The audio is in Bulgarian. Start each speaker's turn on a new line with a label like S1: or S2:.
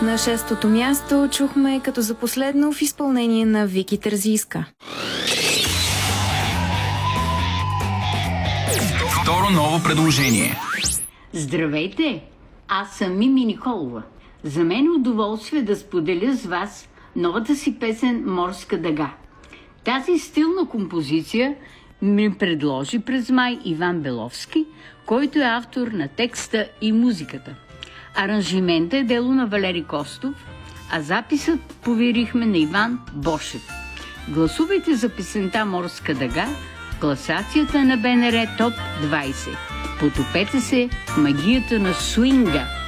S1: На шестото място чухме като за последно в изпълнение на Вики Терзийска.
S2: Второ ново предложение.
S3: Здравейте! Аз съм Мими Николова. За мен е удоволствие да споделя с вас новата си песен «Морска дъга». Тази стилна композиция ми предложи през май Иван Беловски, който е автор на текста и музиката. Аранжиментът е дело на Валери Костов, а записът поверихме на Иван Бошев. Гласувайте за песента «Морска дъга» в класацията на БНР ТОП 20. Потопете се в магията на суинга.